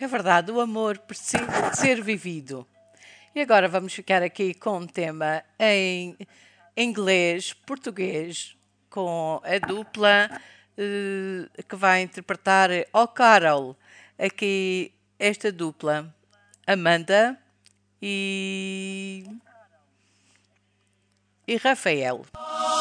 É verdade, o amor precisa de ser vivido. E agora vamos ficar aqui com um tema em inglês, português, com a dupla que vai interpretar O Carol. Aqui esta dupla, Amanda e Rafael.